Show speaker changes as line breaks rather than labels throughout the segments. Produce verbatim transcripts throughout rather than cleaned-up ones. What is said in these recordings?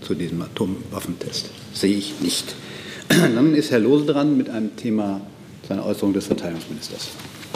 zu diesem Atomwaffentest? Sehe ich nicht. Dann ist Herr Lose dran mit einem Thema, seiner Äußerung des Verteidigungsministers.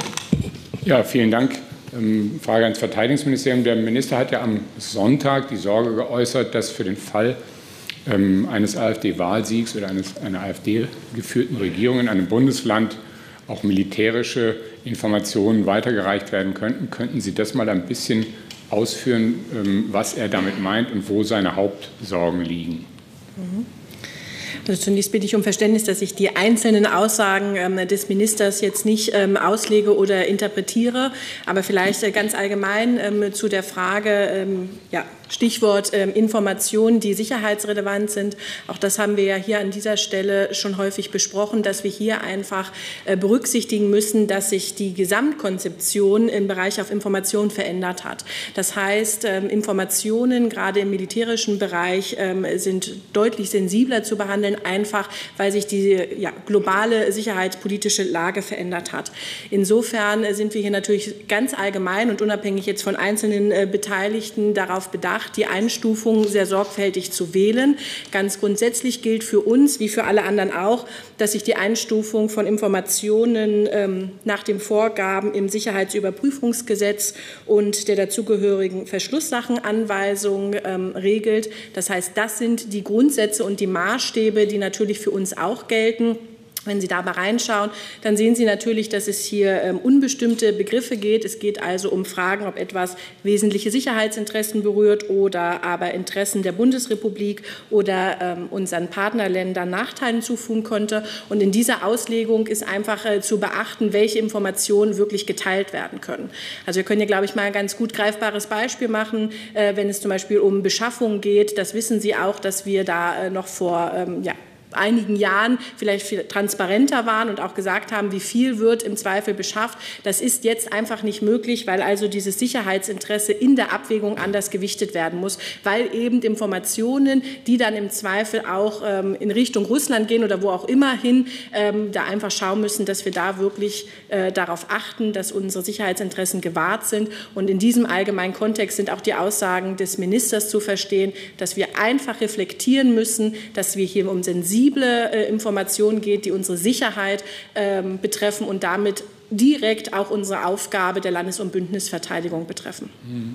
Ja, vielen Dank. Ähm, Frage ans Verteidigungsministerium. Der Minister hat ja am Sonntag die Sorge geäußert, dass für den Fall ähm, eines AfD-Wahlsiegs oder eines, einer AfD-geführten Regierung in einem Bundesland auch militärische Informationen weitergereicht werden könnten. Könnten Sie das mal ein bisschen ausführen, ähm, was er damit meint und wo seine Hauptsorgen liegen?
Mhm. Also zunächst bitte ich um Verständnis, dass ich die einzelnen Aussagen ähm, des Ministers jetzt nicht ähm, auslege oder interpretiere, aber vielleicht äh, ganz allgemein ähm, zu der Frage, ähm, ja, Stichwort ähm, Informationen, die sicherheitsrelevant sind. Auch das haben wir ja hier an dieser Stelle schon häufig besprochen, dass wir hier einfach äh, berücksichtigen müssen, dass sich die Gesamtkonzeption im Bereich auf Information verändert hat. Das heißt, ähm, Informationen gerade im militärischen Bereich ähm, sind deutlich sensibler zu behandeln, einfach weil sich die ja, globale sicherheitspolitische Lage verändert hat. Insofern sind wir hier natürlich ganz allgemein und unabhängig jetzt von einzelnen äh, Beteiligten darauf bedacht, die Einstufung sehr sorgfältig zu wählen. Ganz grundsätzlich gilt für uns, wie für alle anderen auch, dass sich die Einstufung von Informationen ähm, nach den Vorgaben im Sicherheitsüberprüfungsgesetz und der dazugehörigen Verschlusssachenanweisung ähm, regelt. Das heißt, das sind die Grundsätze und die Maßstäbe, die natürlich für uns auch gelten. Wenn Sie da mal reinschauen, dann sehen Sie natürlich, dass es hier ähm, unbestimmte Begriffe geht. Es geht also um Fragen, ob etwas wesentliche Sicherheitsinteressen berührt oder aber Interessen der Bundesrepublik oder ähm, unseren Partnerländern Nachteilen zufügen könnte. Und in dieser Auslegung ist einfach äh, zu beachten, welche Informationen wirklich geteilt werden können. Also wir können hier, glaube ich, mal ein ganz gut greifbares Beispiel machen, äh, wenn es zum Beispiel um Beschaffung geht. Das wissen Sie auch, dass wir da äh, noch vor, ähm, ja, einigen Jahren vielleicht viel transparenter waren und auch gesagt haben, wie viel wird im Zweifel beschafft. Das ist jetzt einfach nicht möglich, weil also dieses Sicherheitsinteresse in der Abwägung anders gewichtet werden muss, weil eben Informationen, die dann im Zweifel auch ähm, in Richtung Russland gehen oder wo auch immer hin, ähm, da einfach schauen müssen, dass wir da wirklich äh, darauf achten, dass unsere Sicherheitsinteressen gewahrt sind. Und in diesem allgemeinen Kontext sind auch die Aussagen des Ministers zu verstehen, dass wir einfach reflektieren müssen, dass wir hier um sensible Informationen geht, die unsere Sicherheit ähm, betreffen und damit direkt auch unsere Aufgabe der Landes- und Bündnisverteidigung betreffen.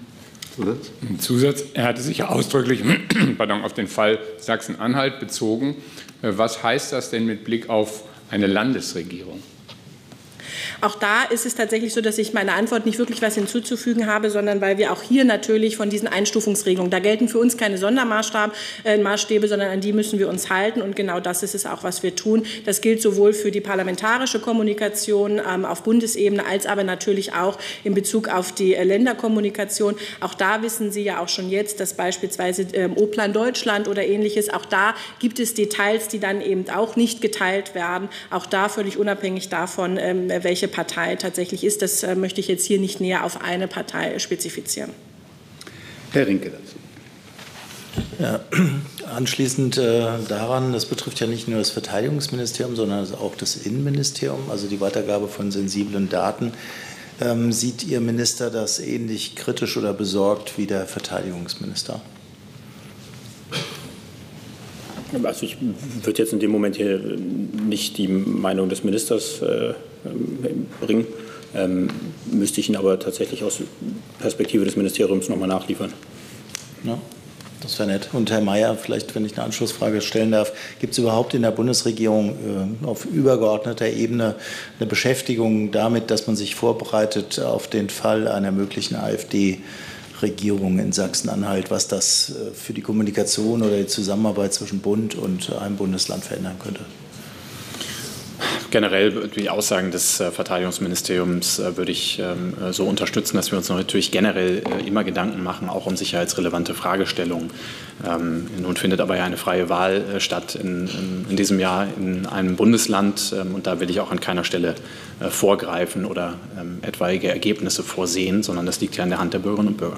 Zusatz? Ein Zusatz. Er hatte sich ja ausdrücklich pardon, auf den Fall Sachsen-Anhalt bezogen. Was heißt das denn mit Blick auf eine Landesregierung?
Auch da ist es tatsächlich so, dass ich meine Antwort nicht wirklich was hinzuzufügen habe, sondern weil wir auch hier natürlich von diesen Einstufungsregelungen, da gelten für uns keine Sondermaßstäbe, äh, sondern an die müssen wir uns halten. Und genau das ist es auch, was wir tun. Das gilt sowohl für die parlamentarische Kommunikation ähm, auf Bundesebene als aber natürlich auch in Bezug auf die äh, Länderkommunikation. Auch da wissen Sie ja auch schon jetzt, dass beispielsweise ähm, O-Plan Deutschland oder Ähnliches, auch da gibt es Details, die dann eben auch nicht geteilt werden. Auch da völlig unabhängig davon, ähm, welche Partei tatsächlich ist. Das äh, möchte ich jetzt hier nicht näher auf eine Partei spezifizieren.
Herr Rinke dazu.
Ja, anschließend äh, daran, das betrifft ja nicht nur das Verteidigungsministerium, sondern auch das Innenministerium, also die Weitergabe von sensiblen Daten. Ähm, sieht Ihr Minister das ähnlich kritisch oder besorgt wie der Verteidigungsminister?
Also ich würde jetzt in dem Moment hier nicht die Meinung des Ministers äh, bringen, ähm, müsste ich ihn aber tatsächlich aus Perspektive des Ministeriums noch mal nachliefern.
Ja, das wäre nett. Und Herr Mayer, vielleicht, wenn ich eine Anschlussfrage stellen darf, gibt es überhaupt in der Bundesregierung äh, auf übergeordneter Ebene eine Beschäftigung damit, dass man sich vorbereitet auf den Fall einer möglichen AfD Regierung in Sachsen-Anhalt, was das für die Kommunikation oder die Zusammenarbeit zwischen Bund und einem Bundesland verändern könnte?
Generell die Aussagen des Verteidigungsministeriums würde ich so unterstützen, dass wir uns natürlich generell immer Gedanken machen, auch um sicherheitsrelevante Fragestellungen. Nun findet aber ja eine freie Wahl statt in, in diesem Jahr in einem Bundesland, und da will ich auch an keiner Stelle vorgreifen oder etwaige Ergebnisse vorsehen, sondern das liegt ja in der Hand der Bürgerinnen und Bürger.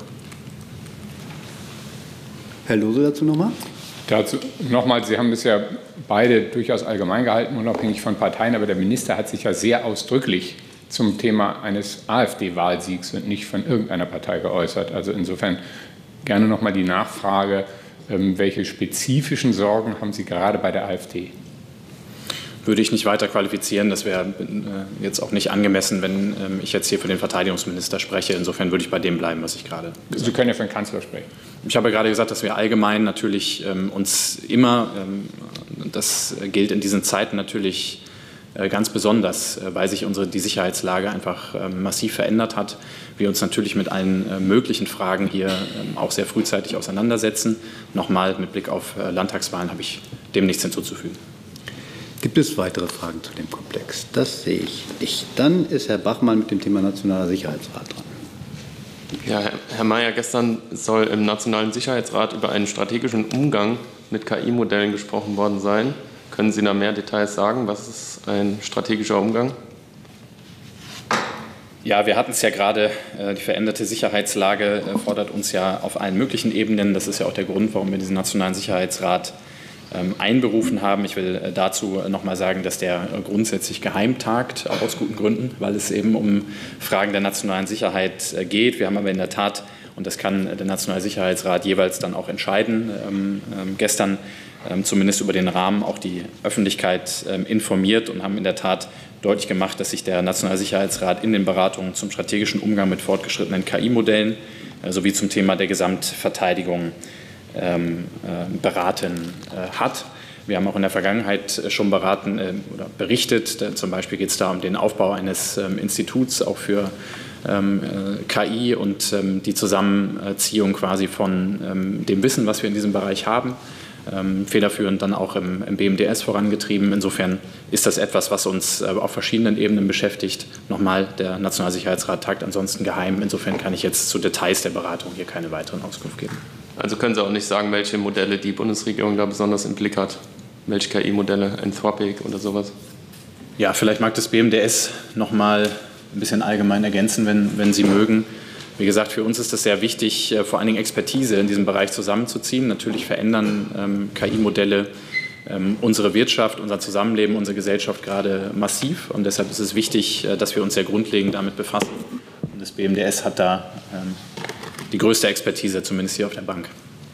Herr Lose dazu nochmal?
Dazu nochmal, Sie haben es ja beide durchaus allgemein gehalten, unabhängig von Parteien, aber der Minister hat sich ja sehr ausdrücklich zum Thema eines AfD-Wahlsiegs und nicht von irgendeiner Partei geäußert. Also insofern gerne nochmal die Nachfrage, Welche spezifischen Sorgen haben Sie gerade bei der AfD?
Würde ich nicht weiter qualifizieren. Das wäre äh, jetzt auch nicht angemessen, wenn ähm, ich jetzt hier für den Verteidigungsminister spreche. Insofern würde ich bei dem bleiben, was ich gerade gesagt habe.
Sie können ja für den Kanzler sprechen.
Ich habe gerade gesagt, dass wir allgemein natürlich ähm, uns immer, ähm, das gilt in diesen Zeiten natürlich äh, ganz besonders, äh, weil sich unsere, die Sicherheitslage einfach äh, massiv verändert hat. Wir uns natürlich mit allen äh, möglichen Fragen hier äh, auch sehr frühzeitig auseinandersetzen. Nochmal mit Blick auf äh, Landtagswahlen habe ich dem nichts hinzuzufügen.
Gibt es weitere Fragen zu dem Komplex? Das sehe ich nicht. Dann ist Herr Bachmann mit dem Thema Nationaler Sicherheitsrat dran.
Ja, Herr Mayer, gestern soll im Nationalen Sicherheitsrat über einen strategischen Umgang mit K I-Modellen gesprochen worden sein. Können Sie da mehr Details sagen? Was ist ein strategischer Umgang?
Ja, wir hatten es ja gerade, die veränderte Sicherheitslage fordert uns ja auf allen möglichen Ebenen. Das ist ja auch der Grund, warum wir diesen Nationalen Sicherheitsrat einberufen haben. Ich will dazu noch mal sagen, dass der grundsätzlich geheim tagt, auch aus guten Gründen, weil es eben um Fragen der nationalen Sicherheit geht. Wir haben aber in der Tat, und das kann der Nationale Sicherheitsrat jeweils dann auch entscheiden, ähm, ähm, gestern ähm, zumindest über den Rahmen auch die Öffentlichkeit ähm, informiert und haben in der Tat deutlich gemacht, dass sich der Nationale Sicherheitsrat in den Beratungen zum strategischen Umgang mit fortgeschrittenen K I-Modellen äh, sowie zum Thema der Gesamtverteidigung Ähm, äh, beraten äh, hat. Wir haben auch in der Vergangenheit schon beraten äh, oder berichtet. Da, zum Beispiel geht es da um den Aufbau eines ähm, Instituts auch für ähm, äh, K I und ähm, die Zusammenziehung quasi von ähm, dem Wissen, was wir in diesem Bereich haben. Ähm, federführend dann auch im, im B M D S vorangetrieben. Insofern ist das etwas, was uns äh, auf verschiedenen Ebenen beschäftigt. Nochmal, der Nationale Sicherheitsrat tagt ansonsten geheim. Insofern kann ich jetzt zu Details der Beratung hier keine weiteren Auskunft geben.
Also können Sie auch nicht sagen, welche Modelle die Bundesregierung da besonders im Blick hat? Welche K I-Modelle, Anthropic oder sowas?
Ja, vielleicht mag das B M D S noch mal ein bisschen allgemein ergänzen, wenn, wenn Sie mögen. Wie gesagt, für uns ist es sehr wichtig, vor allen Dingen Expertise in diesem Bereich zusammenzuziehen. Natürlich verändern ähm, K I-Modelle ähm, unsere Wirtschaft, unser Zusammenleben, unsere Gesellschaft gerade massiv. Und deshalb ist es wichtig, dass wir uns sehr grundlegend damit befassen. Und das B M D S hat da ähm, die größte Expertise, zumindest hier auf der Bank.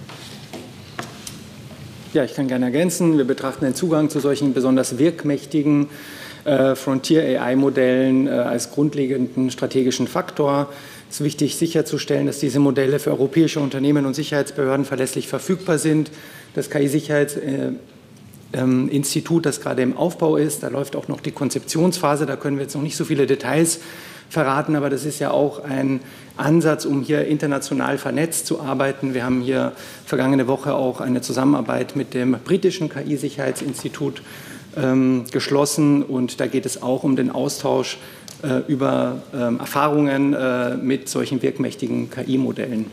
Ja, ich kann gerne ergänzen. Wir betrachten den Zugang zu solchen besonders wirkmächtigen äh, Frontier-A I-Modellen äh, als grundlegenden strategischen Faktor. Es ist wichtig, sicherzustellen, dass diese Modelle für europäische Unternehmen und Sicherheitsbehörden verlässlich verfügbar sind. Das K I-Sicherheitsinstitut, das gerade im Aufbau ist, da läuft auch noch die Konzeptionsphase. Da können wir jetzt noch nicht so viele Details verraten, aber das ist ja auch ein Ansatz, um hier international vernetzt zu arbeiten. Wir haben hier vergangene Woche auch eine Zusammenarbeit mit dem britischen K I-Sicherheitsinstitut ähm, geschlossen und da geht es auch um den Austausch äh, über ähm, Erfahrungen äh, mit solchen wirkmächtigen K I-Modellen.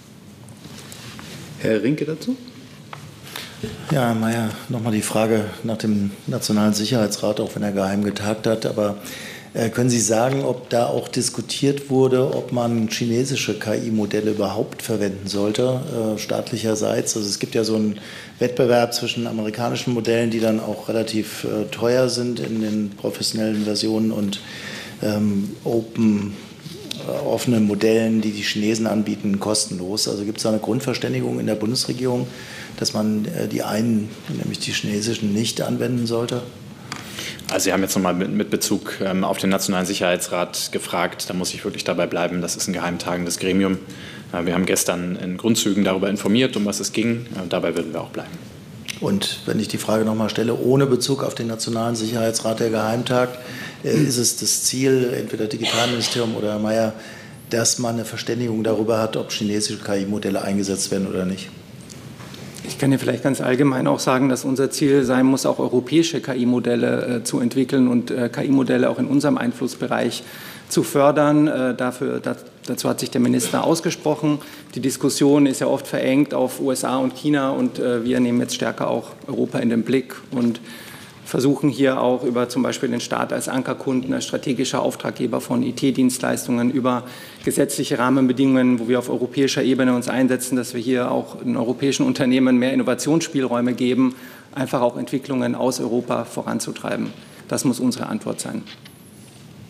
Herr Rinke dazu?
Ja, Herr Mayer, nochmal die Frage nach dem Nationalen Sicherheitsrat, auch wenn er geheim getagt hat, aber können Sie sagen, ob da auch diskutiert wurde, ob man chinesische K I-Modelle überhaupt verwenden sollte, äh, staatlicherseits? Also es gibt ja so einen Wettbewerb zwischen amerikanischen Modellen, die dann auch relativ äh, teuer sind in den professionellen Versionen und ähm, open, äh, offenen Modellen, die die Chinesen anbieten, kostenlos. Also gibt es da eine Grundverständigung in der Bundesregierung, dass man äh, die einen, nämlich die chinesischen, nicht anwenden sollte?
Also Sie haben jetzt nochmal mit Bezug auf den Nationalen Sicherheitsrat gefragt. Da muss ich wirklich dabei bleiben, das ist ein geheimtagendes Gremium. Wir haben gestern in Grundzügen darüber informiert, um was es ging. Dabei würden wir auch bleiben.
Und wenn ich die Frage nochmal stelle, ohne Bezug auf den Nationalen Sicherheitsrat, der geheimtagt, ist es das Ziel, entweder Digitalministerium oder Herr Mayer, dass man eine Verständigung darüber hat, ob chinesische K I-Modelle eingesetzt werden oder nicht?
Ich kann hier vielleicht ganz allgemein auch sagen, dass unser Ziel sein muss, auch europäische K I-Modelle äh, zu entwickeln und äh, K I-Modelle auch in unserem Einflussbereich zu fördern. Äh, dafür, da, dazu hat sich der Minister ausgesprochen. Die Diskussion ist ja oft verengt auf U S A und China und äh, wir nehmen jetzt stärker auch Europa in den Blick und versuchen hier auch über zum Beispiel den Staat als Ankerkunden, als strategischer Auftraggeber von I T-Dienstleistungen, über gesetzliche Rahmenbedingungen, wo wir auf europäischer Ebene uns einsetzen, dass wir hier auch den europäischen Unternehmen mehr Innovationsspielräume geben, einfach auch Entwicklungen aus Europa voranzutreiben. Das muss unsere Antwort sein.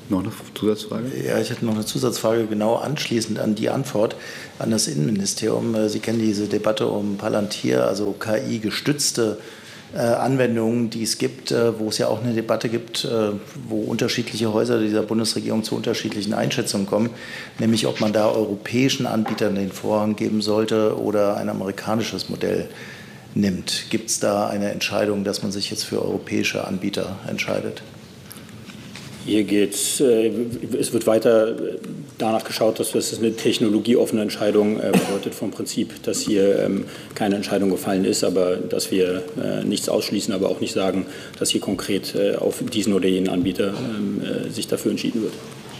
Noch eine Zusatzfrage?
Ja, ich hätte noch eine Zusatzfrage, genau anschließend an die Antwort an das Innenministerium. Sie kennen diese Debatte um Palantir, also K I-gestützte äh, Anwendungen, die es gibt, äh, wo es ja auch eine Debatte gibt, äh, wo unterschiedliche Häuser dieser Bundesregierung zu unterschiedlichen Einschätzungen kommen, nämlich ob man da europäischen Anbietern den Vorrang geben sollte oder ein amerikanisches Modell nimmt. Gibt es da eine Entscheidung, dass man sich jetzt für europäische Anbieter entscheidet?
Hier geht äh, es wird weiter danach geschaut, dass das eine technologieoffene Entscheidung äh, bedeutet vom Prinzip, dass hier ähm, keine Entscheidung gefallen ist, aber dass wir äh, nichts ausschließen, aber auch nicht sagen, dass hier konkret äh, auf diesen oder jenen Anbieter ähm, äh, sich dafür entschieden wird.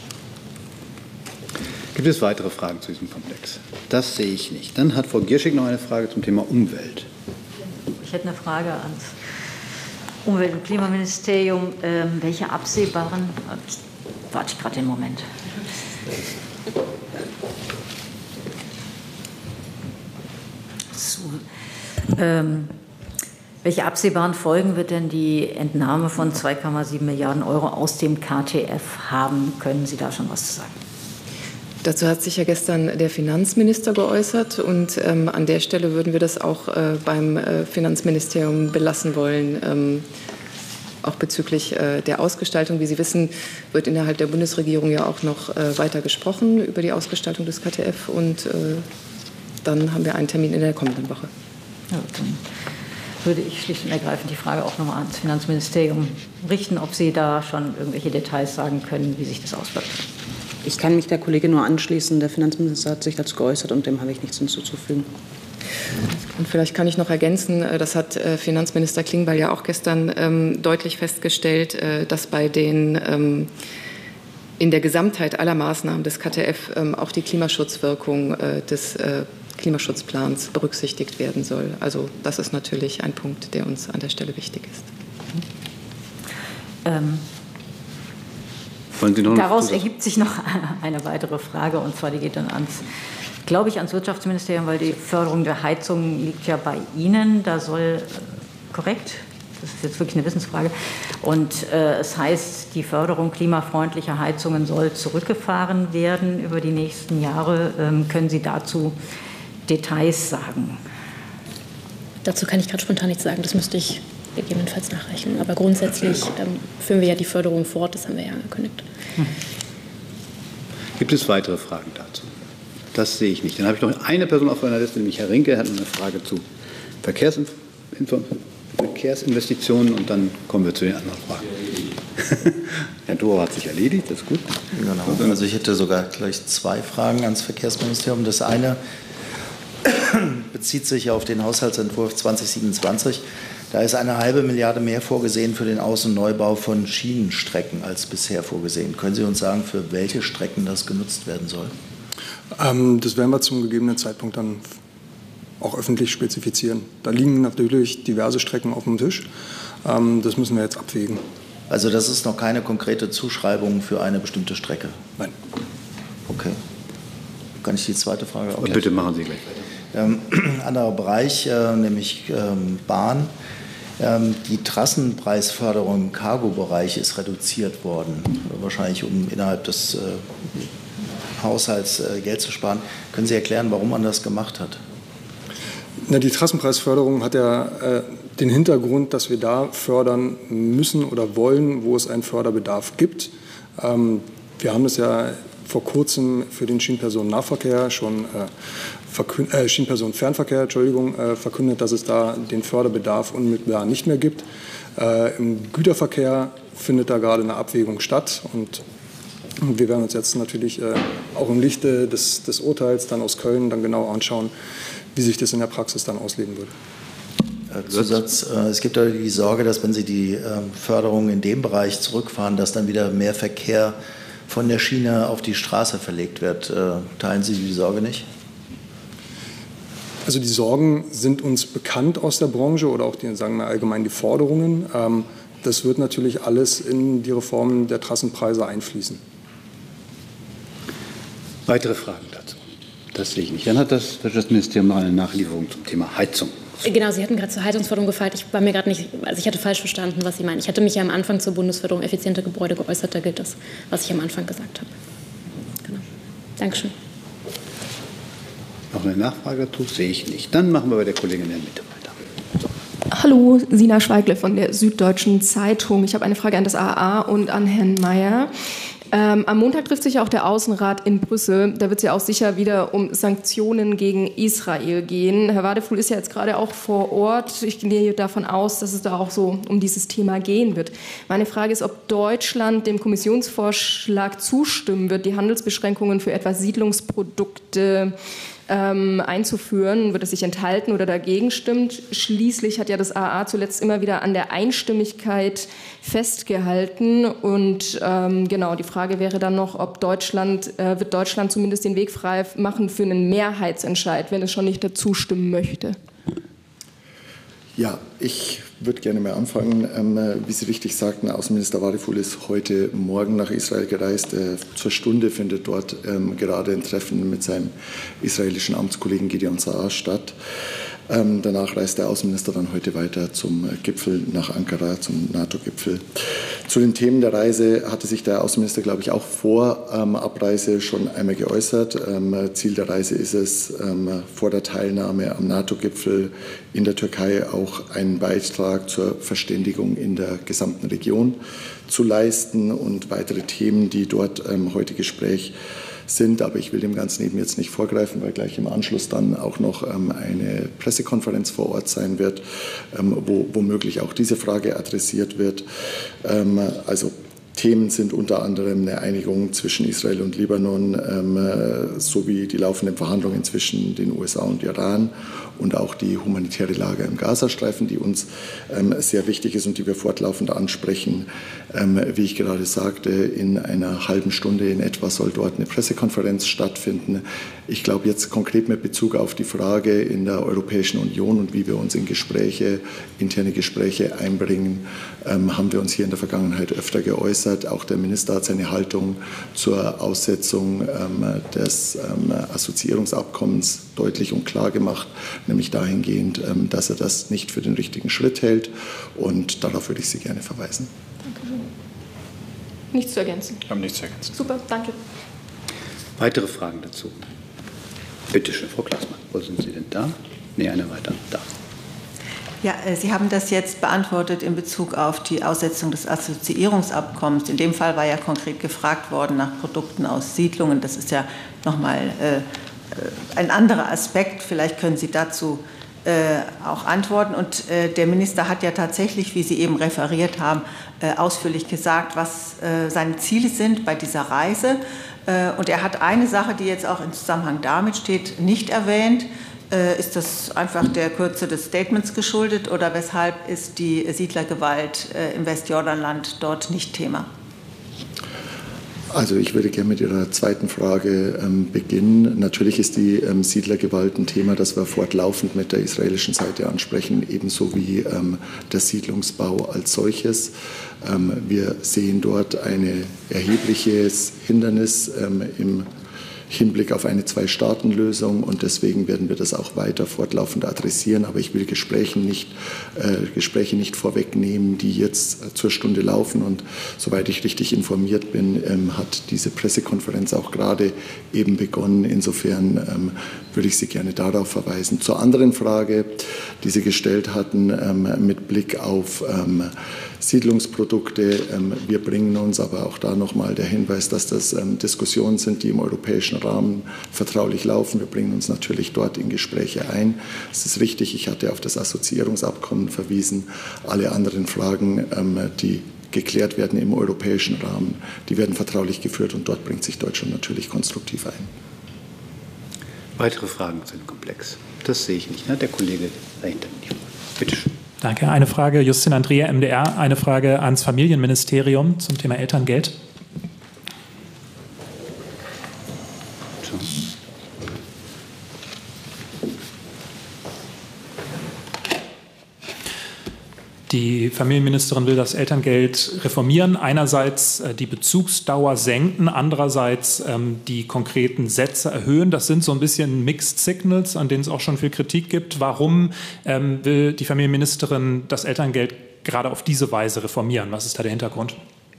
Gibt es weitere Fragen zu diesem Komplex? Das sehe ich nicht. Dann hat Frau Gierschig noch eine Frage zum Thema Umwelt.
Ich hätte eine Frage ans Umwelt- und Klimaministerium. Ähm, welche absehbaren, äh, warte ich gerade den Moment. So, ähm, welche absehbaren Folgen wird denn die Entnahme von zwei Komma sieben Milliarden Euro aus dem K T F haben? Können Sie da schon was zu sagen?
Dazu hat sich ja gestern der Finanzminister geäußert und ähm, an der Stelle würden wir das auch äh, beim äh, Finanzministerium belassen wollen. Ähm, auch bezüglich äh, der Ausgestaltung. Wie Sie wissen, wird innerhalb der Bundesregierung ja auch noch äh, weiter gesprochen über die Ausgestaltung des K T F und äh, dann haben wir einen Termin in der kommenden Woche.
Ja, dann würde ich schlicht und ergreifend die Frage auch nochmal ans Finanzministerium richten, ob Sie da schon irgendwelche Details sagen können, wie sich das auswirkt.
Ich kann mich der Kollegin nur anschließen. Der Finanzminister hat sich dazu geäußert und dem habe ich nichts hinzuzufügen.
Und vielleicht kann ich noch ergänzen, das hat Finanzminister Klingbeil ja auch gestern ähm, deutlich festgestellt, äh, dass bei den ähm, in der Gesamtheit aller Maßnahmen des K T F ähm, auch die Klimaschutzwirkung äh, des äh, Klimaschutzplans berücksichtigt werden soll. Also das ist natürlich ein Punkt, der uns an der Stelle wichtig ist.
Ähm. Daraus ergibt sich noch eine weitere Frage, und zwar die geht dann ans, glaube ich, ans Wirtschaftsministerium, weil die Förderung der Heizung liegt ja bei Ihnen. Da soll, korrekt, das ist jetzt wirklich eine Wissensfrage, und äh, es heißt, die Förderung klimafreundlicher Heizungen soll zurückgefahren werden über die nächsten Jahre. Ähm, können Sie dazu Details sagen?
Dazu kann ich gerade spontan nichts sagen, das müsste ich gegebenenfalls nachreichen. Aber grundsätzlich ähm, führen wir ja die Förderung fort, das haben wir ja angekündigt. Hm.
Gibt es weitere Fragen dazu? Das sehe ich nicht. Dann habe ich noch eine Person auf meiner Liste, nämlich Herr Rinke, er hat noch eine Frage zu Verkehrsinf Verkehrsinvestitionen und dann kommen wir zu den anderen Fragen. Herr Dohr hat sich erledigt, das ist gut.
Genau. Also ich hätte sogar gleich zwei Fragen ans Verkehrsministerium. Das eine bezieht sich auf den Haushaltsentwurf zwanzig siebenundzwanzig. Da ist eine halbe Milliarde mehr vorgesehen für den Aus- und Neubau von Schienenstrecken als bisher vorgesehen. Können Sie uns sagen, für welche Strecken das genutzt werden soll?
Ähm, das werden wir zum gegebenen Zeitpunkt dann auch öffentlich spezifizieren. Da liegen natürlich diverse Strecken auf dem Tisch. Ähm, das müssen wir jetzt abwägen.
Also das ist noch keine konkrete Zuschreibung für eine bestimmte Strecke?
Nein.
Okay. Kann ich die zweite Frage auch?
Und bitte machen Sie gleich weiter.
Ähm, anderer Bereich, äh, nämlich ähm, Bahn. Ähm, die Trassenpreisförderung im Cargo-Bereich ist reduziert worden, wahrscheinlich um innerhalb des äh, Haushalts äh, Geld zu sparen. Können Sie erklären, warum man das gemacht hat?
Na, die Trassenpreisförderung hat ja äh, den Hintergrund, dass wir da fördern müssen oder wollen, wo es einen Förderbedarf gibt. Ähm, wir haben das ja vor kurzem für den Schienenpersonennahverkehr schon äh, äh, Schienenpersonenfernverkehr, Entschuldigung, äh, verkündet, dass es da den Förderbedarf unmittelbar nicht mehr gibt. Äh, Im Güterverkehr findet da gerade eine Abwägung statt und wir werden uns jetzt natürlich äh, auch im Lichte des, des Urteils dann aus Köln dann genau anschauen, wie sich das in der Praxis dann ausleben würde.
Zusatz, äh, es gibt ja die Sorge, dass wenn Sie die äh, Förderung in dem Bereich zurückfahren, dass dann wieder mehr Verkehr von der Schiene auf die Straße verlegt wird. Äh, teilen Sie die Sorge nicht?
Also die Sorgen sind uns bekannt aus der Branche oder auch die, sagen wir allgemein die Forderungen. Ähm, das wird natürlich alles in die Reform der Trassenpreise einfließen.
Weitere Fragen dazu? Das sehe ich nicht. Dann hat das Wirtschaftsministerium noch eine Nachlieferung zum Thema Heizung.
Genau, Sie hatten gerade zur Heizungsförderung gefragt. Ich war mir gerade nicht, also ich hatte falsch verstanden, was Sie meinen. Ich hatte mich ja am Anfang zur Bundesförderung effizienter Gebäude geäußert. Da gilt das, was ich am Anfang gesagt habe. Genau. Dankeschön.
Noch eine Nachfrage dazu? Sehe ich nicht. Dann machen wir bei der Kollegin in der Mitte weiter. So.
Hallo, Sina Schweigle von der Süddeutschen Zeitung. Ich habe eine Frage an das A A und an Herrn Mayer. Ähm, am Montag trifft sich ja auch der Außenrat in Brüssel. Da wird es ja auch sicher wieder um Sanktionen gegen Israel gehen. Herr Wadefuhl ist ja jetzt gerade auch vor Ort. Ich gehe davon aus, dass es da auch so um dieses Thema gehen wird. Meine Frage ist, ob Deutschland dem Kommissionsvorschlag zustimmen wird, die Handelsbeschränkungen für etwa Siedlungsprodukte Ähm, einzuführen, wird es sich enthalten oder dagegen stimmt. Schließlich hat ja das A A zuletzt immer wieder an der Einstimmigkeit festgehalten und ähm, genau, die Frage wäre dann noch, ob Deutschland, äh, wird Deutschland zumindest den Weg frei machen für einen Mehrheitsentscheid, wenn es schon nicht dazu stimmen möchte?
Ja, ich würde gerne mal anfangen. Ähm, wie Sie richtig sagten, Außenminister Wadefuhl ist heute Morgen nach Israel gereist. Äh, zur Stunde findet dort ähm, gerade ein Treffen mit seinem israelischen Amtskollegen Gideon Saar statt. Ähm, danach reist der Außenminister dann heute weiter zum Gipfel nach Ankara, zum NATO-Gipfel. Zu den Themen der Reise hatte sich der Außenminister, glaube ich, auch vor ähm, Abreise schon einmal geäußert. Ähm, Ziel der Reise ist es, ähm, vor der Teilnahme am NATO-Gipfel in der Türkei auch einen Beitrag zur Verständigung in der gesamten Region zu leisten und weitere Themen, die dort ähm, heute Gespräch sind. Aber ich will dem Ganzen eben jetzt nicht vorgreifen, weil gleich im Anschluss dann auch noch ähm, eine Pressekonferenz vor Ort sein wird, ähm, wo womöglich auch diese Frage adressiert wird. Ähm, also Themen sind unter anderem eine Einigung zwischen Israel und Libanon ähm, sowie die laufenden Verhandlungen zwischen den U S A und Iran und auch die humanitäre Lage im Gazastreifen, die uns ähm, sehr wichtig ist und die wir fortlaufend ansprechen. Ähm, wie ich gerade sagte, in einer halben Stunde in etwa soll dort eine Pressekonferenz stattfinden. Ich glaube jetzt konkret mit Bezug auf die Frage in der Europäischen Union und wie wir uns in Gespräche, interne Gespräche einbringen, ähm, haben wir uns hier in der Vergangenheit öfter geäußert. Auch der Minister hat seine Haltung zur Aussetzung ähm, des ähm, Assoziierungsabkommens deutlich und klar gemacht, nämlich dahingehend, ähm, dass er das nicht für den richtigen Schritt hält. Und darauf würde ich Sie gerne verweisen.
Danke. Nichts zu ergänzen.
Wir haben nichts zu ergänzen.
Super, danke.
Weitere Fragen dazu? Bitte schön, Frau Klaßmann. Wo sind Sie denn da? Nee, eine weiter. Da.
Ja, Sie haben das jetzt beantwortet in Bezug auf die Aussetzung des Assoziierungsabkommens. In dem Fall war ja konkret gefragt worden nach Produkten aus Siedlungen. Das ist ja nochmal äh, ein anderer Aspekt. Vielleicht können Sie dazu äh, auch antworten. Und äh, der Minister hat ja tatsächlich, wie Sie eben referiert haben, äh, ausführlich gesagt, was äh, seine Ziele sind bei dieser Reise. Äh, und er hat eine Sache, die jetzt auch im Zusammenhang damit steht, nicht erwähnt. Ist das einfach der Kürze des Statements geschuldet oder weshalb ist die Siedlergewalt im Westjordanland dort nicht Thema?
Also ich würde gerne mit Ihrer zweiten Frage ähm, beginnen. Natürlich ist die ähm, Siedlergewalt ein Thema, das wir fortlaufend mit der israelischen Seite ansprechen, ebenso wie ähm, der Siedlungsbau als solches. Ähm, wir sehen dort ein erhebliches Hindernis ähm, im Hinblick auf eine Zwei-Staaten-Lösung und deswegen werden wir das auch weiter fortlaufend adressieren. Aber ich will Gespräche nicht, äh, Gespräche nicht vorwegnehmen, die jetzt zur Stunde laufen. Und soweit ich richtig informiert bin, ähm, hat diese Pressekonferenz auch gerade eben begonnen. Insofern ähm, würde ich Sie gerne darauf verweisen. Zur anderen Frage, die Sie gestellt hatten, ähm, mit Blick auf ähm, Siedlungsprodukte. Ähm, wir bringen uns aber auch da nochmal der Hinweis, dass das ähm, Diskussionen sind, die im europäischen Rahmen vertraulich laufen. Wir bringen uns natürlich dort in Gespräche ein. Es ist richtig, ich hatte auf das Assoziierungsabkommen verwiesen. Alle anderen Fragen, ähm, die geklärt werden im europäischen Rahmen, die werden vertraulich geführt und dort bringt sich Deutschland natürlich konstruktiv ein.
Weitere Fragen zu dem Komplex? Das sehe ich nicht. Ne? Der Kollege dahinter. Bitte schön.
Danke. Eine Frage, Justin Andrea, M D R. Eine Frage ans Familienministerium zum Thema Elterngeld. Die Familienministerin will das Elterngeld reformieren, einerseits äh, die Bezugsdauer senken, andererseits ähm, die konkreten Sätze erhöhen. Das sind so ein bisschen Mixed Signals, an denen es auch schon viel Kritik gibt. Warum ähm, will die Familienministerin das Elterngeld gerade auf diese Weise reformieren? Was ist da der Hintergrund?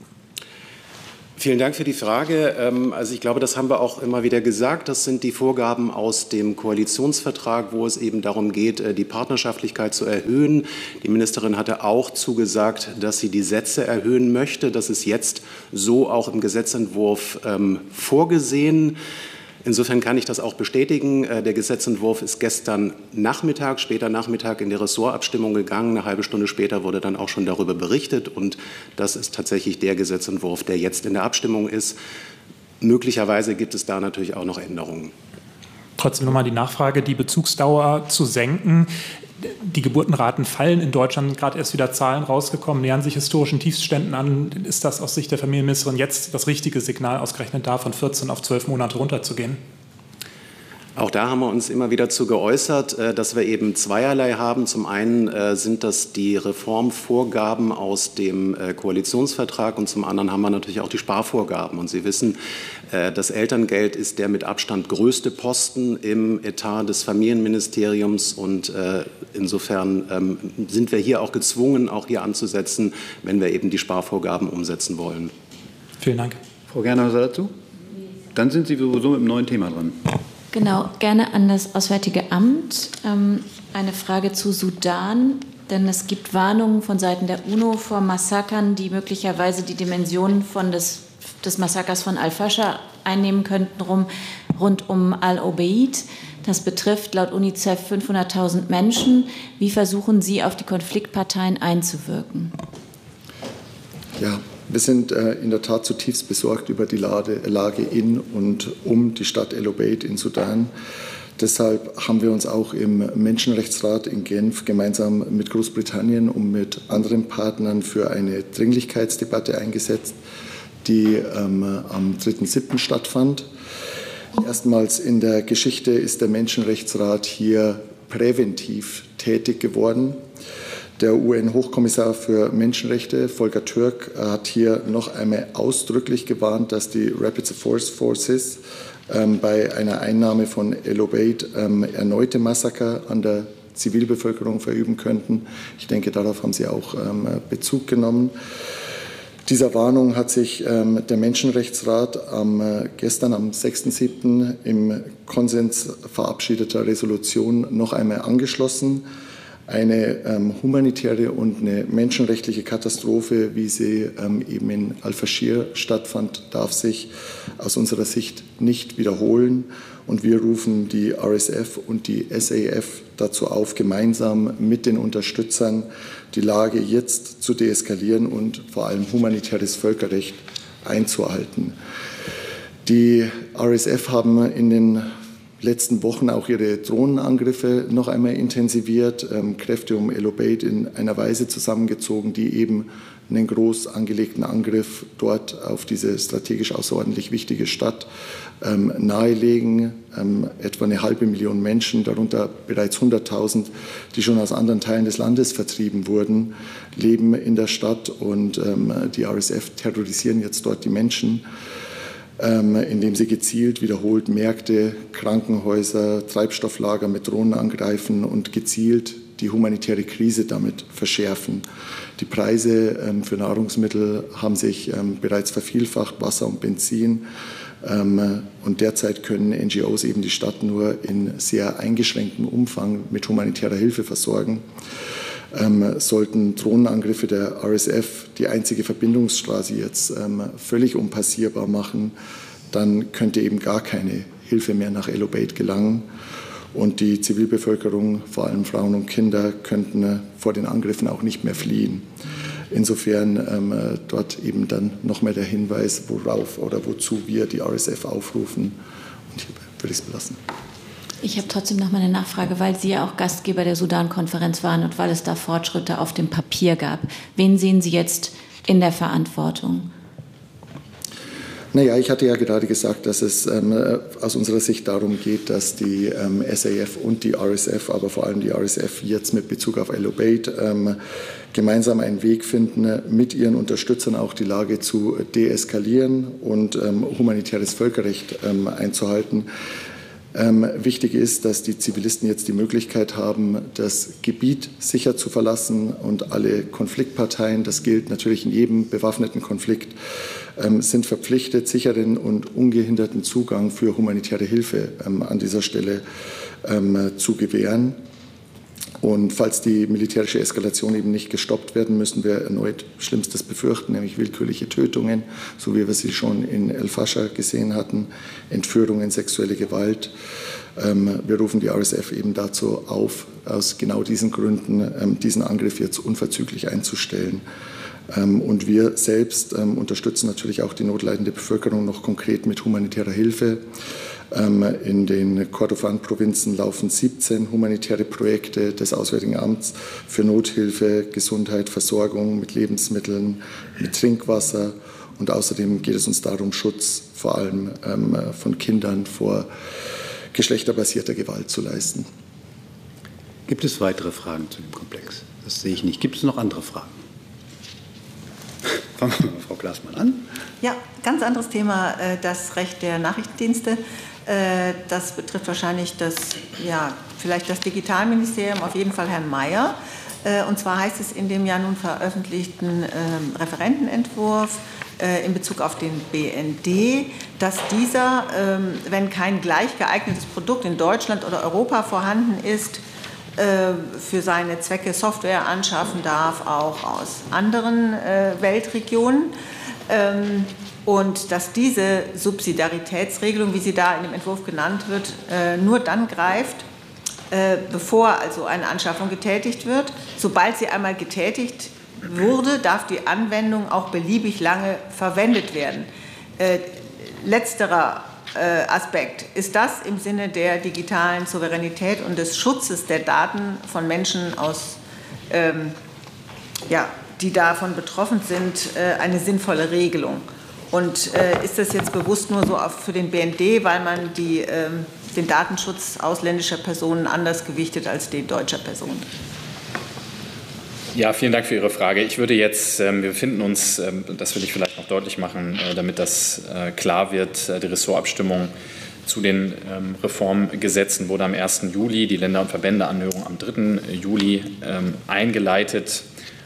Vielen Dank für die Frage. Also ich glaube, das haben wir auch immer wieder gesagt. Das sind die Vorgaben aus dem Koalitionsvertrag, wo es eben darum geht, die Partnerschaftlichkeit zu erhöhen. Die Ministerin hatte auch zugesagt, dass sie die Sätze erhöhen möchte. Das ist jetzt so auch im Gesetzentwurf ähm, vorgesehen. Insofern kann ich das auch bestätigen. Der Gesetzentwurf ist gestern Nachmittag, später Nachmittag in die Ressortabstimmung gegangen. Eine halbe Stunde später wurde dann auch schon darüber berichtet. Und das ist tatsächlich der Gesetzentwurf, der jetzt in der Abstimmung ist. Möglicherweise gibt es da natürlich auch noch Änderungen.
Trotzdem nochmal die Nachfrage, die Bezugsdauer zu senken. Die Geburtenraten fallen in Deutschland, gerade erst wieder Zahlen rausgekommen, nähern sich historischen Tiefständen an. Ist das aus Sicht der Familienministerin jetzt das richtige Signal, ausgerechnet da von vierzehn auf zwölf Monate runterzugehen?
Auch da haben wir uns immer wieder zu geäußert, dass wir eben zweierlei haben. Zum einen sind das die Reformvorgaben aus dem Koalitionsvertrag und zum anderen haben wir natürlich auch die Sparvorgaben. Und Sie wissen, das Elterngeld ist der mit Abstand größte Posten im Etat des Familienministeriums und insofern sind wir hier auch gezwungen, auch hier anzusetzen, wenn wir eben die Sparvorgaben umsetzen wollen.
Vielen Dank.
Frau Gerner, dazu? Dann sind Sie sowieso mit einem neuen Thema dran.
Genau, gerne an das Auswärtige Amt. Ähm, eine Frage zu Sudan, denn es gibt Warnungen von Seiten der UNO vor Massakern, die möglicherweise die Dimensionen von des, des Massakers von Al-Fascher einnehmen könnten, rum, rund um Al-Obeid. Das betrifft laut UNICEF fünfhunderttausend Menschen. Wie versuchen Sie, auf die Konfliktparteien einzuwirken?
Ja. Wir sind äh, in der Tat zutiefst besorgt über die Lage, Lage in und um die Stadt El Obeid in Sudan. Deshalb haben wir uns auch im Menschenrechtsrat in Genf gemeinsam mit Großbritannien und mit anderen Partnern für eine Dringlichkeitsdebatte eingesetzt, die ähm, am dritten siebten stattfand. Erstmals in der Geschichte ist der Menschenrechtsrat hier präventiv tätig geworden. Der U N-Hochkommissar für Menschenrechte, Volker Türk, hat hier noch einmal ausdrücklich gewarnt, dass die Rapid Support Forces ähm, bei einer Einnahme von El Obeid ähm, erneute Massaker an der Zivilbevölkerung verüben könnten. Ich denke, darauf haben Sie auch ähm, Bezug genommen. Dieser Warnung hat sich ähm, der Menschenrechtsrat am, äh, gestern am sechsten siebten im Konsens verabschiedeter Resolution noch einmal angeschlossen. Eine ähm, humanitäre und eine menschenrechtliche Katastrophe, wie sie ähm, eben in Al-Faschir stattfand, darf sich aus unserer Sicht nicht wiederholen. Und wir rufen die R S F und die S A F dazu auf, gemeinsam mit den Unterstützern die Lage jetzt zu deeskalieren und vor allem humanitäres Völkerrecht einzuhalten. Die R S F haben in den letzten Wochen auch ihre Drohnenangriffe noch einmal intensiviert, ähm, Kräfte um El Obeid in einer Weise zusammengezogen, die eben einen groß angelegten Angriff dort auf diese strategisch außerordentlich wichtige Stadt ähm, nahelegen. Ähm, etwa eine halbe Million Menschen, darunter bereits hunderttausend, die schon aus anderen Teilen des Landes vertrieben wurden, leben in der Stadt und ähm, die R S F terrorisieren jetzt dort die Menschen, indem sie gezielt wiederholt Märkte, Krankenhäuser, Treibstofflager mit Drohnen angreifen und gezielt die humanitäre Krise damit verschärfen. Die Preise für Nahrungsmittel haben sich bereits vervielfacht, Wasser und Benzin. Und derzeit können N G Os eben die Stadt nur in sehr eingeschränktem Umfang mit humanitärer Hilfe versorgen. Ähm, sollten Drohnenangriffe der R S F die einzige Verbindungsstraße jetzt ähm, völlig unpassierbar machen, dann könnte eben gar keine Hilfe mehr nach El Obeid gelangen. Und die Zivilbevölkerung, vor allem Frauen und Kinder, könnten äh, vor den Angriffen auch nicht mehr fliehen. Insofern ähm, dort eben dann nochmal der Hinweis, worauf oder wozu wir die R S F aufrufen. Und hier würde ich es belassen.
Ich habe trotzdem noch mal eine Nachfrage, weil Sie ja auch Gastgeber der Sudan-Konferenz waren und weil es da Fortschritte auf dem Papier gab. Wen sehen Sie jetzt in der Verantwortung?
Naja, ich hatte ja gerade gesagt, dass es ähm, aus unserer Sicht darum geht, dass die ähm, S A F und die R S F, aber vor allem die R S F jetzt mit Bezug auf Elobeit ähm, gemeinsam einen Weg finden, mit ihren Unterstützern auch die Lage zu deeskalieren und ähm, humanitäres Völkerrecht ähm, einzuhalten. Ähm, wichtig ist, dass die Zivilisten jetzt die Möglichkeit haben, das Gebiet sicher zu verlassen und alle Konfliktparteien, das gilt natürlich in jedem bewaffneten Konflikt, ähm, sind verpflichtet, sicheren und ungehinderten Zugang für humanitäre Hilfe ähm, an dieser Stelle ähm, zu gewähren. Und falls die militärische Eskalation eben nicht gestoppt werden, müssen wir erneut Schlimmstes befürchten, nämlich willkürliche Tötungen, so wie wir sie schon in El Fasher gesehen hatten, Entführungen, sexuelle Gewalt. Wir rufen die R S F eben dazu auf, aus genau diesen Gründen diesen Angriff jetzt unverzüglich einzustellen. Und wir selbst unterstützen natürlich auch die notleidende Bevölkerung noch konkret mit humanitärer Hilfe. In den Kordofan-Provinzen laufen siebzehn humanitäre Projekte des Auswärtigen Amts für Nothilfe, Gesundheit, Versorgung mit Lebensmitteln, mit Trinkwasser. Und außerdem geht es uns darum, Schutz vor allem von Kindern vor geschlechterbasierter Gewalt zu leisten.
Gibt es weitere Fragen zu dem Komplex? Das sehe ich nicht. Gibt es noch andere Fragen? Fangen wir mit Frau Glasmann an.
Ja, ganz anderes Thema, das Recht der Nachrichtendienste. Das betrifft wahrscheinlich das, ja, vielleicht das Digitalministerium, auf jeden Fall Herrn Mayer. Und zwar heißt es in dem ja nun veröffentlichten Referentenentwurf in Bezug auf den B N D, dass dieser, wenn kein gleich geeignetes Produkt in Deutschland oder Europa vorhanden ist, für seine Zwecke Software anschaffen darf, auch aus anderen Weltregionen. Und dass diese Subsidiaritätsregelung, wie sie da in dem Entwurf genannt wird, nur dann greift, bevor also eine Anschaffung getätigt wird. Sobald sie einmal getätigt wurde, darf die Anwendung auch beliebig lange verwendet werden. Letzterer Aspekt, ist das im Sinne der digitalen Souveränität und des Schutzes der Daten von Menschen, aus, ähm, ja, die davon betroffen sind, äh, eine sinnvolle Regelung? Und äh, ist das jetzt bewusst nur so auf, für den B N D, weil man die, äh, den Datenschutz ausländischer Personen anders gewichtet als den deutscher Personen?
Ja, vielen Dank für Ihre Frage. Ich würde jetzt, wir befinden uns, das will ich vielleicht noch deutlich machen, damit das klar wird, die Ressortabstimmung zu den Reformgesetzen wurde am ersten Juli, die Länder- und Verbändeanhörung am dritten Juli eingeleitet.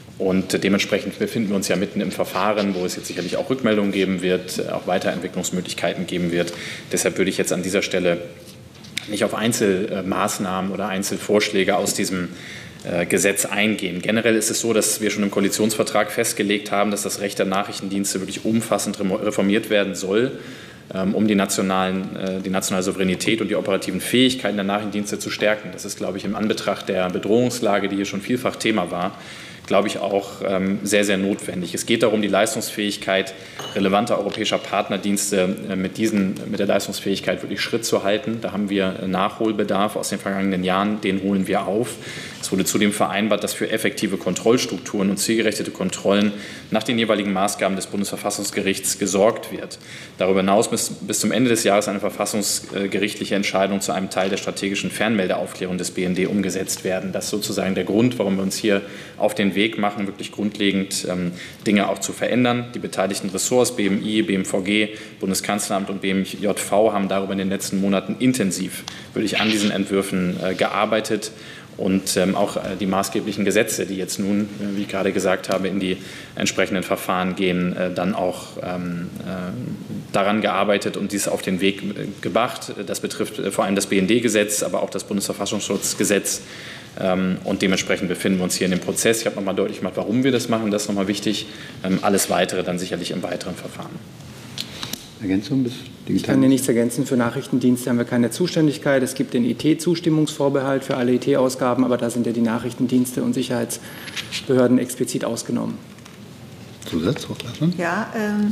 Und dementsprechend befinden wir uns ja mitten im Verfahren, wo es jetzt sicherlich auch Rückmeldungen geben wird, auch Weiterentwicklungsmöglichkeiten geben wird. Deshalb würde ich jetzt an dieser Stelle nicht auf Einzelmaßnahmen oder Einzelvorschläge aus diesem Gesetz eingehen. Generell ist es so, dass wir schon im Koalitionsvertrag festgelegt haben, dass das Recht der Nachrichtendienste wirklich umfassend reformiert werden soll, um die, nationalen, die nationale Souveränität und die operativen Fähigkeiten der Nachrichtendienste zu stärken. Das ist, glaube ich, im Anbetracht der Bedrohungslage, die hier schon vielfach Thema war, glaube ich, auch sehr, sehr notwendig. Es geht darum, die Leistungsfähigkeit relevanter europäischer Partnerdienste mit, diesen, mit der Leistungsfähigkeit wirklich Schritt zu halten. Da haben wir Nachholbedarf aus den vergangenen Jahren, den holen wir auf. Es wurde zudem vereinbart, dass für effektive Kontrollstrukturen und zielgerichtete Kontrollen nach den jeweiligen Maßgaben des Bundesverfassungsgerichts gesorgt wird. Darüber hinaus muss bis zum Ende des Jahres eine verfassungsgerichtliche Entscheidung zu einem Teil der strategischen Fernmeldeaufklärung des B N D umgesetzt werden. Das ist sozusagen der Grund, warum wir uns hier auf den Weg machen, wirklich grundlegend ähm, Dinge auch zu verändern. Die beteiligten Ressorts, B M I, B M V G, Bundeskanzleramt und B M J V haben darüber in den letzten Monaten intensiv wirklich an diesen Entwürfen äh, gearbeitet. Und ähm, auch äh, die maßgeblichen Gesetze, die jetzt nun, äh, wie ich gerade gesagt habe, in die entsprechenden Verfahren gehen, äh, dann auch ähm, äh, daran gearbeitet und dies auf den Weg äh, gebracht. Das betrifft äh, vor allem das B N D-Gesetz, aber auch das Bundesverfassungsschutzgesetz. Ähm, und dementsprechend befinden wir uns hier in dem Prozess. Ich habe noch mal deutlich gemacht, warum wir das machen. Das ist noch mal wichtig. Ähm, alles Weitere dann sicherlich im weiteren Verfahren.
Ergänzung des
Ich kann hier nichts ergänzen. Für Nachrichtendienste haben wir keine Zuständigkeit. Es gibt den I T-Zustimmungsvorbehalt für alle I T-Ausgaben, aber da sind ja die Nachrichtendienste und Sicherheitsbehörden explizit ausgenommen.
Zusatz, Frau Glasmann?
Ja, ähm,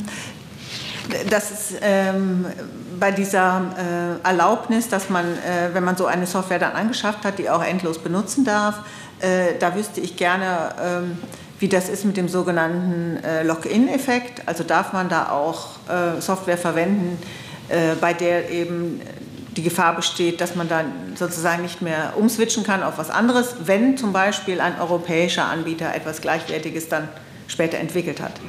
das ist ähm, bei dieser äh, Erlaubnis, dass man, äh, wenn man so eine Software dann angeschafft hat, die auch endlos benutzen darf, äh, da wüsste ich gerne, ähm, wie das ist mit dem sogenannten äh, Lock-in-Effekt. Also darf man da auch äh, Software verwenden, äh, bei der eben die Gefahr besteht, dass man dann sozusagen nicht mehr umswitchen kann auf was anderes, wenn zum Beispiel ein europäischer Anbieter etwas Gleichwertiges dann später entwickelt hat.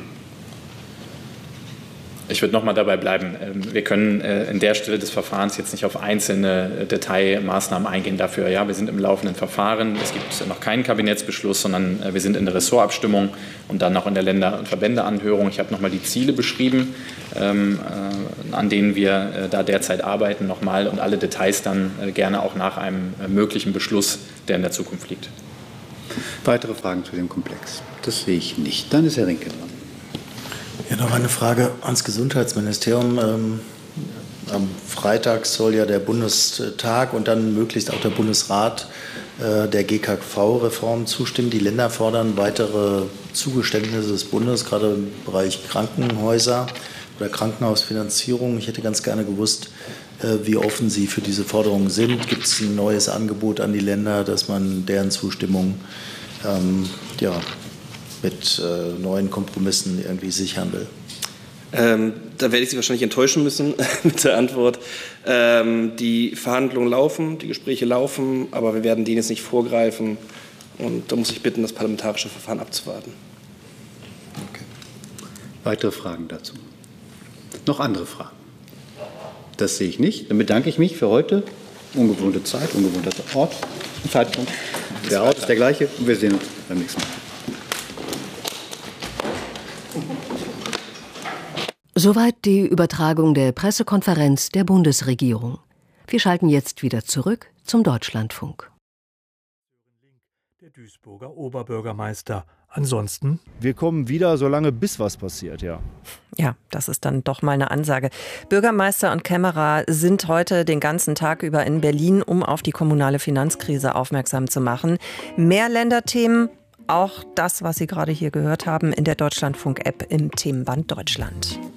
Ich würde noch mal dabei bleiben. Wir können in der Stelle des Verfahrens jetzt nicht auf einzelne Detailmaßnahmen eingehen dafür. Ja, wir sind im laufenden Verfahren. Es gibt noch keinen Kabinettsbeschluss, sondern wir sind in der Ressortabstimmung und dann noch in der Länder- und Verbändeanhörung. Ich habe noch mal die Ziele beschrieben, an denen wir da derzeit arbeiten, noch mal, und alle Details dann gerne auch nach einem möglichen Beschluss, der in der Zukunft liegt.
Weitere Fragen zu dem Komplex? Das sehe ich nicht. Dann ist Herr Rinke dran.
Ja, noch eine Frage ans Gesundheitsministerium. Ähm, am Freitag soll ja der Bundestag und dann möglichst auch der Bundesrat äh, der G K V-Reform zustimmen. Die Länder fordern weitere Zugeständnisse des Bundes, gerade im Bereich Krankenhäuser oder Krankenhausfinanzierung. Ich hätte ganz gerne gewusst, äh, wie offen Sie für diese Forderungen sind. Gibt es ein neues Angebot an die Länder, dass man deren Zustimmung ähm, ja, mit äh, neuen Kompromissen irgendwie sichern will?
Ähm, da werde ich Sie wahrscheinlich enttäuschen müssen mit der Antwort. Ähm, die Verhandlungen laufen, die Gespräche laufen, aber wir werden denen jetzt nicht vorgreifen. Und da muss ich bitten, das parlamentarische Verfahren abzuwarten.
Okay. Weitere Fragen dazu? Noch andere Fragen? Das sehe ich nicht. Dann bedanke ich mich für heute. Ungewohnte Zeit, ungewohnter Ort, Zeitpunkt. Der Ort ist der gleiche und wir sehen uns beim nächsten Mal.
Soweit die Übertragung der Pressekonferenz der Bundesregierung. Wir schalten jetzt wieder zurück zum Deutschlandfunk.
Der Duisburger Oberbürgermeister. Ansonsten?
Wir kommen wieder, solange bis was passiert, ja.
Ja, das ist dann doch mal eine Ansage. Bürgermeister und Kämmerer sind heute den ganzen Tag über in Berlin, um auf die kommunale Finanzkrise aufmerksam zu machen. Mehr Länderthemen, auch das, was Sie gerade hier gehört haben, in der Deutschlandfunk-App im Themenband Deutschland.